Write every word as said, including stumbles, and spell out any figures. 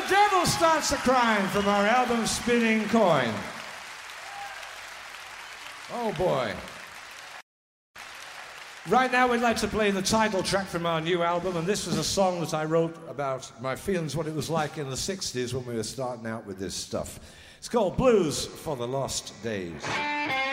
The Devil Starts a Crime from our album Spinning Coin. Oh boy. Right now we'd like to play the title track from our new album, and this was a song that I wrote about my feelings, what it was like in the sixties when we were starting out with this stuff. It's called Blues for the Lost Days.